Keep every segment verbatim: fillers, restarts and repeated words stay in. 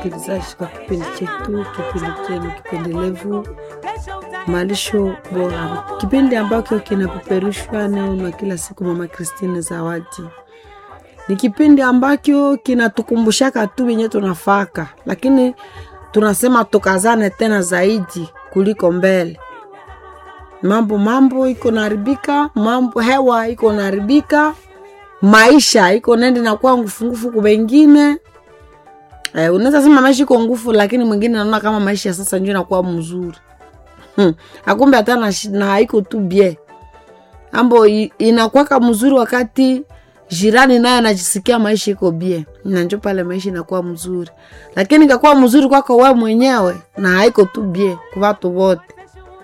msikilizaji kwa kipindi chetu, kipindi chenu kipendelevu Malisho Bora, kipindi ambacho kinapeperushwa na kila siku Mama Christine Zawadi. Ni kipindi ambacho kinatukumbushaka tu wenye tunafaka, lakini tunasema tukazane tena zaidi kuliko mbele. Mambo mambo iko naribika, mambo hewa iko naribika, maisha iko nende na kwa ngufungufu kwa wengine. Eh, unaweza sema maisha iko ngufu, lakini mwingine anaona kama maisha sasa ndio inakuwa mzuri. Hmm. Akumbe hata na, na haiko tu bie. Ambo inakuwa kama mzuri wakati jirani naye anajisikia maisha iko bie. Na ndio pale maisha inakuwa mzuri. Lakini ingekuwa mzuri kwako wewe mwenyewe na haiko tu bie kwa watu wote.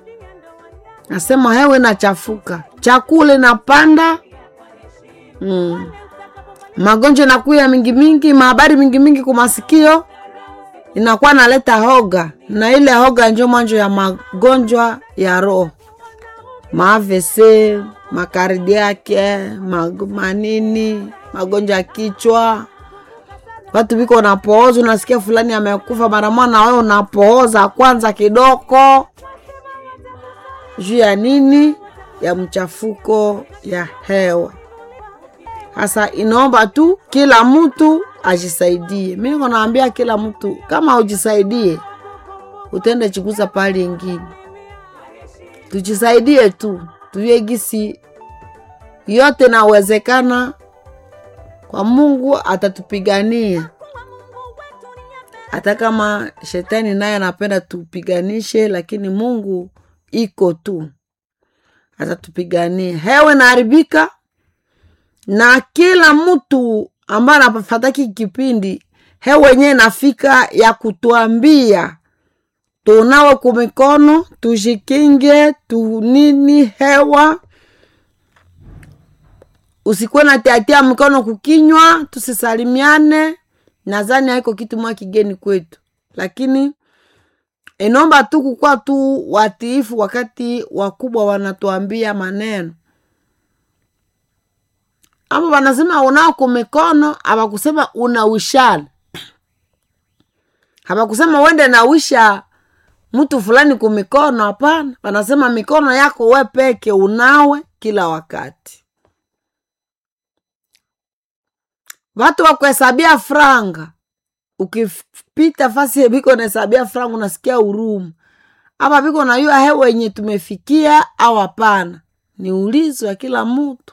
Nasema hewe na chafuka, chakula na panda. Mm. Magonjwa nakuya mingi mingi, mahabari mingi mingi kwa masikio, inakuwa naleta hoga, na ile hoga ndio mwanzo ya magonjwa ya roho. Ma V C, makardiake, manini, magonjwa ya kichwa. Watu biko napooza, unasikia fulani amekufa mara moja na wewe unapooza kwanza kidogo. Juu ya nini? Ya mchafuko ya hewa. Hasa inaomba tu kila mtu ajisaidie. Mimi niko naambia kila mtu kama ujisaidie utende chikuza pale ingine. Tujisaidie tu. Tuwegisi yote nawezekana, kwa Mungu atatupigania. Hata kama shetani naye anapenda tupiganishe, lakini Mungu iko tu. Atatupigania. Hewe naharibika. Na kila mtu ambaye anafataki kipindi hewa yenyewe nafika ya kutuambia tunawe kumikono, tujikinge, tunini hewa. Usikuwe na tiatia mikono kukinywa, tusisalimiane. Nadhani haiko kitu mwa kigeni kwetu. Lakini enomba tu kukua tu watiifu wakati wakubwa wanatuambia maneno. Amo wanasema unao kumikono, haba kusema unawishana. Haba kusema wende nawisha mtu fulani kumikono, hapana. Wanasema mikono yako we peke unawe kila wakati. Watu wa kuhesabia franga, ukipita fasi biko na hesabia franga unasikia huruma. Hapa biko na yua hewa yenye tumefikia au hapana. Ni ulizo ya kila mtu.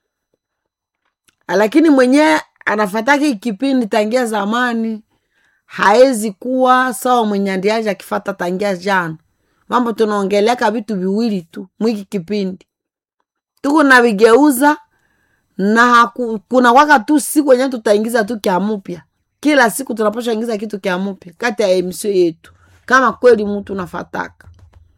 Lakini mwenye anafataki kipindi tangia zamani haezi kuwa sawa mwenye ndiaja kifata tangia jana. Mambo tunaongeleka vitu viwili tu mwiki kipindi. Tuko na vigeuza na haku, kuna waka tu siku wenye tutaingiza tu kia mpya. Kila siku tunaposha ingiza kitu kia mpya kati ya emisio yetu. Kama kweli mtu nafataka.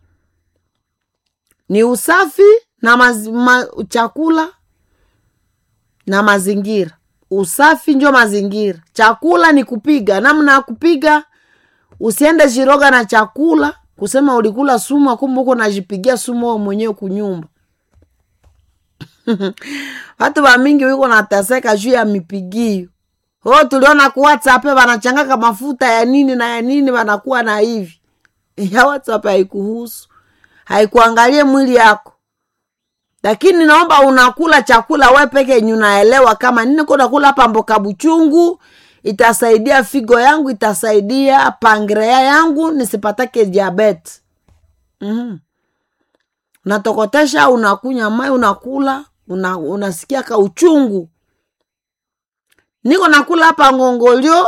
Ni usafi na maz, ma, chakula na mazingira. Usafi ndio mazingira. Chakula ni kupiga. Namna kupiga, usiende jiroga na chakula kusema ulikula sumu kumbe uko najipigia sumu wewe mwenyewe kunyumba. Watu wa mingi wiko nateseka juu ya mipigio. Oh, tuliona kwa WhatsApp wanachangaka mafuta ya nini na ya nini wanakuwa na hivi. Ya WhatsApp haikuhusu. Haikuangalie mwili yako. Lakini naomba unakula chakula wewe peke unaelewa kama nini kuna kula hapa mboka buchungu itasaidia figo yangu, itasaidia pankrea yangu nisipatake diabetes. Mhm. Unatokotesha, unakunya mai, unakula, una, unasikia ka uchungu. Niko nakula hapa ngongolio.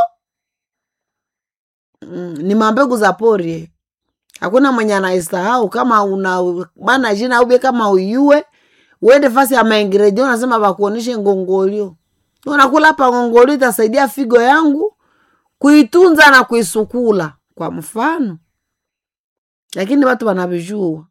Mm, ni mambegu za pori. Hakuna mwenye anaisahau kama una bana jina ube kama uyue. Wende fasi ya maingredient unasema bakuoneshe ngongolio. Unakula hapa ngongolio itasaidia figo yangu kuitunza na kuisukula kwa mfano. Lakini watu wanabijua.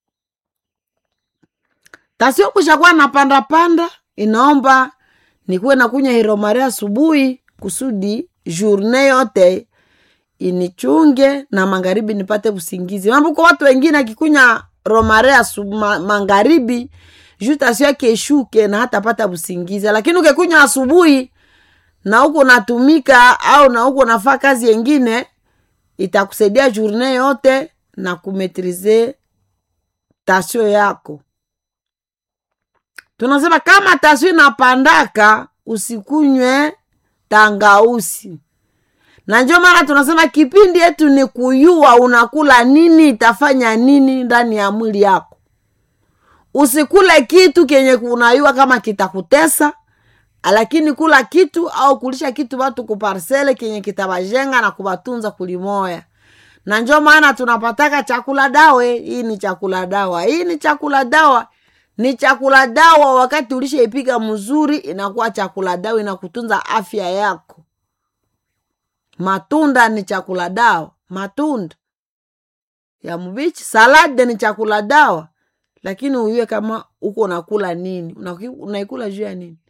Tasio kushakuwa na panda panda, inaomba nikuwe na kunya hiromare asubuhi kusudi journée yote inichunge na magharibi nipate usingizi. Mambo kwa watu wengine akikunya romare asubuhi magharibi juta sio keshuke na hata pata usingizi. Lakini ukikunya asubuhi na huko natumika au na huko nafanya kazi nyingine, itakusaidia journée yote na kumetrize tension yako. Tunasema kama tension inapandaka, usikunywe tangausi. Na ndio maana tunasema kipindi yetu ni kuyua unakula nini, itafanya nini ndani ya mwili yako. Usikule kitu kenye unayua kama kitakutesa, lakini kula kitu au kulisha kitu watu kuparsele kenye kitabajenga na kubatunza kulimoya. Na ndio maana tunapataka chakula dawe. Hii ni chakula dawa. Hii ni chakula dawa. Ni chakula dawa wakati ulishaipika mzuri, inakuwa chakula dawa, inakutunza afya yako. Matunda ni chakula dawa. Matunda ya mbichi, salad ni chakula dawa. Lakini uyue kama uko unakula nini, unaikula juu ya nini.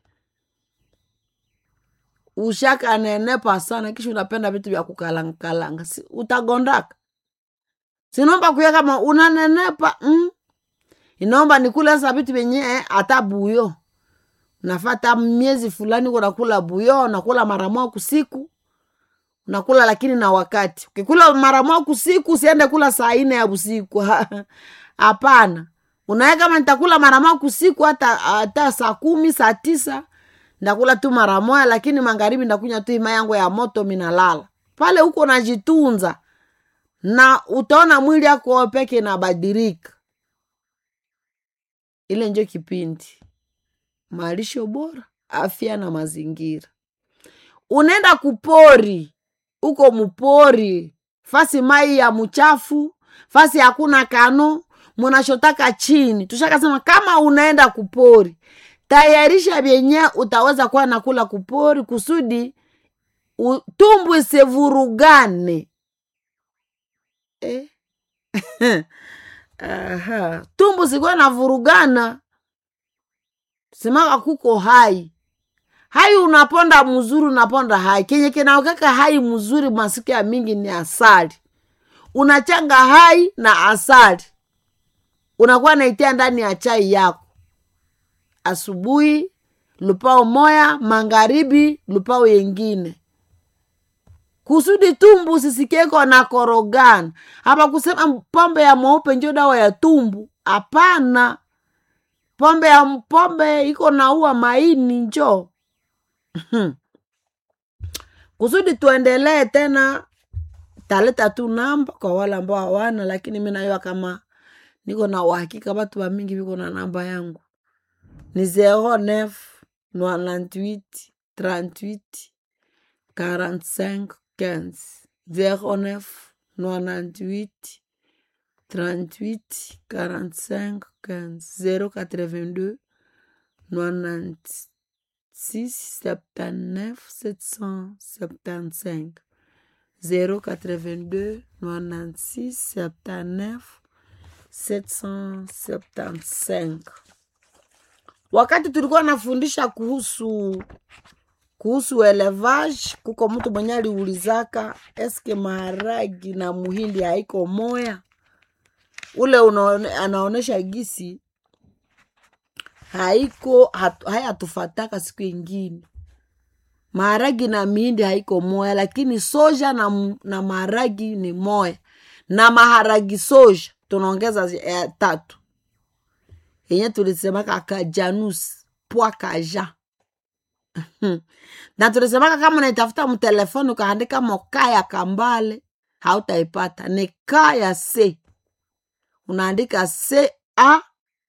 Ushaka nenepa sana kisha unapenda vitu vya kukalanga kalanga, si utagondaka. Sinomba kuya kama unanenepa, mm? Inomba nikula sasa vitu vyenye hata buyo. Nafata miezi fulani unakula buyo, unakula mara moja kusiku. Unakula lakini na wakati. Ukikula mara moja kusiku, usiende kula saa nne ya usiku. Hapana. Unaye kama nitakula mara moja kusiku hata hata saa kumi, saa tisa, ndakula tu mara moja, lakini magharibi ndakunywa tu ima yangu ya moto minalala. Pale huko unajitunza na utaona mwili yako peke inabadilika. Ile ndio kipindi malisho bora, afya na mazingira. Unaenda kupori, uko mupori, fasi mai ya mchafu, fasi hakuna kano, munashotaka chini. Tushakasema kama unaenda kupori, tayarisha vyenye utaweza kuwa nakula kupori kusudi tumbu isivurugane. Eh? Aha. Tumbu sikuwa na vurugana, semaka kuko hai. Hai unaponda mzuri, unaponda hai. Kenye kinaokaka hai mzuri masiku ya mingi ni asali. Unachanga hai na asali. Unakuwa naitia ndani ya chai yako. Asubuhi, lupao moya, magharibi, lupao yengine. Kusudi tumbu sisikeko na korogana. Hapa kusema pombe ya mweupe ndio dawa ya tumbu. Hapana. Pombe ya mpombe iko na ua maini njo. Kusudi tuendelee tena, taleta tu namba kwa wale ambao hawana, lakini mimi najua kama niko na uhakika watu wa mingi wiko na namba yangu. Ni zero neuf quatre-vingt-huit trente-huit quarante-cinq quinze. zero neuf quatre-vingt-huit trente-huit quarante-cinq quinze. zero quatre-vingt-deux quatre-vingt-six soixante-neuf sept cent soixante-quinze. zero quatre-vingt-deux quatre-vingt-six soixante-neuf sept cent soixante-quinze. Wakati tulikuwa nafundisha kuhusu kuhusu elevage, kuko mtu mwenye aliulizaka eske maharagi na muhindi haiko moya. Ule unaone, anaonesha gisi haiko hatu, haya tufataka siku ingine. Maharagi na mihindi haiko moya, lakini soja na, na maharagi ni moya. Na maharagi soja tunaongeza eh, tatu. Yenye tulisemaka kajanus, poa kaja. Na tulisemaka kama unaitafuta mtelefoni ukaandika mokaya kambale, hautaipata. Ni kaya C. Unaandika C A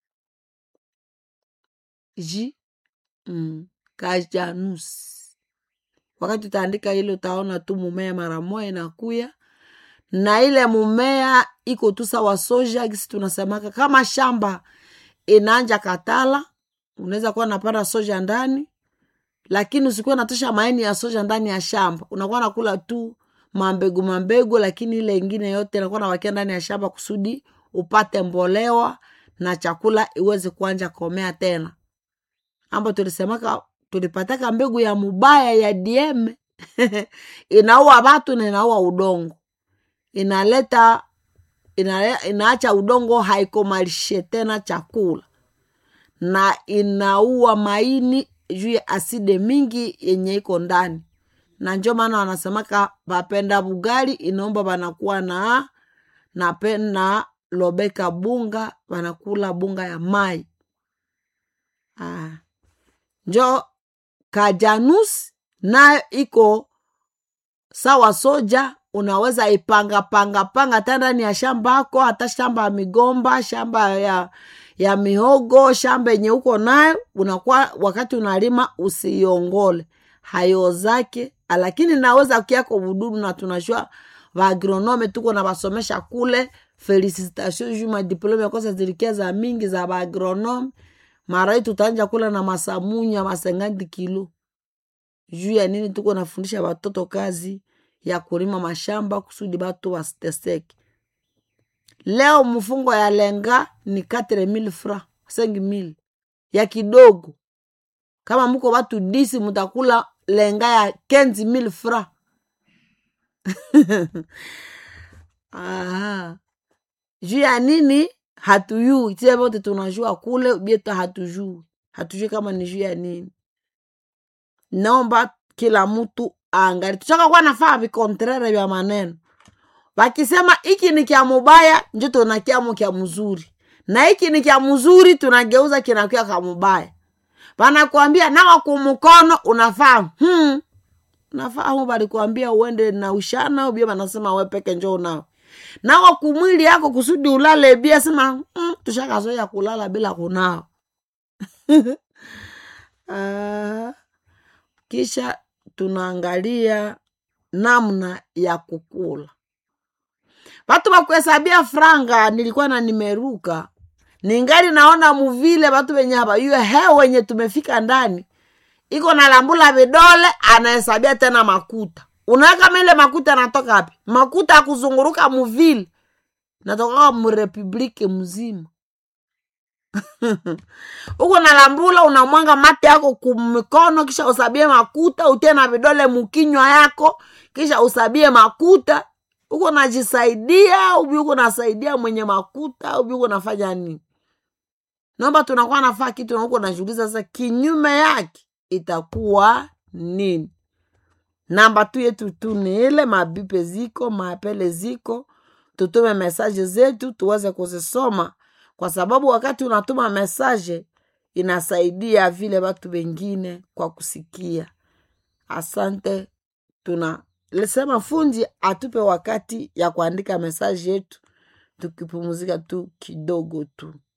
J mm, kajanus. Wakati utaandika ile utaona tu mumea mara moja inakuya. Na ile mumea iko tu sawa soja, gisi tunasemaka kama shamba inaanja katala, unaweza kuwa napanda soja ndani, lakini usikuwa natosha maini ya soja ndani ya shamba. Unakuwa nakula tu mambegu mambegu, lakini ile ingine yote inakuwa nawakia ndani ya shamba kusudi upate mbolewa na chakula iweze kuanja komea tena. Ambo tulisemaka tulipataka mbegu ya mubaya ya D M. Inaua watu na inaua udongo. Inaleta ina, inaacha udongo haikomalishe tena chakula. Na inaua maini juu ya aside mingi yenye iko ndani. Na ndio maana wanasemaka bapenda bugali inomba banakuwa na na pena lobeka bunga, banakula bunga ya mai. Ah. Njo kajanus na iko sawa soja, unaweza ipanga panga panga tanda ni ya shamba hako, hata shamba ya migomba, shamba ya ya mihogo, shamba yenye uko nayo, unakuwa wakati unalima usiongole hayo zake. Lakini naweza kiako bududu, na tunashua wa agronome tuko na basomesha kule. Felicitation juma diplome kosa zilikia za mingi za ba agronome. Marai tutanja kula na masamunya masengandi kilo. Juu ya nini tuko nafundisha watoto kazi ya kulima mashamba kusudi batu wasiteseke. Leo mfungo ya lenga ni quatre mille francs, cinq mille ya kidogo. Kama mko watu disi mutakula lenga ya quinze mille francs. Aha. Juu ya nini hatujui. Tia bote tunajua kule ubieto hatujui. Hatujui kama ni juu ya nini. Naomba kila mtu angali. Tuchaka kwa nafaa vikontrere vya maneno. Wakisema iki ni kia mubaya, njo tunakia mu kia mzuri. Na iki ni kia mzuri, tunageuza kinakia kia mubaya. Wanakuambia nawa kumukono unafaa. Hmm. Unafaa humu bali kuambia uende na ushana, ubia wanasema we peke njo unao. Nawa kumwili yako kusudi ulale bia sema, hmm, tushaka zoea kulala bila kunao. uh, kisha tunaangalia namna ya kukula. Watu wakuhesabia franga nilikuwa na nimeruka. Ningali naona muvile watu wenye hapa yue heo wenye tumefika ndani. Iko na lambula vidole anahesabia tena makuta. Unaweka mele makuta natoka hapi. Makuta kuzunguruka muvile. Natoka mu republike mzima. Uko na lambula unamwanga mate yako kumikono kisha usabie makuta, utie na vidole mukinywa yako kisha usabie makuta. Uko najisaidia, ubi uko nasaidia mwenye makuta, ubi uko nafanya nini? Naomba tunakuwa nafaa kitu na uko najuliza sasa kinyume yake itakuwa nini? Namba tu yetu tu ni ile, mabipe ziko, maapele ziko, tutume message zetu tuweze kuzisoma, kwa sababu wakati unatuma message inasaidia vile watu wengine kwa kusikia. Asante. Tuna lesema fundi atupe wakati ya kuandika message yetu tukipumuzika tu kidogo tu.